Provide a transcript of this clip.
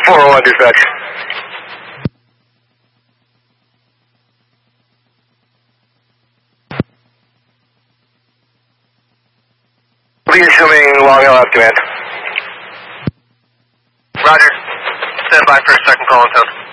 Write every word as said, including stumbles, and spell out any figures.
four oh one dispatch. Be assuming Long Island command. Roger. Stand by for a second call in town.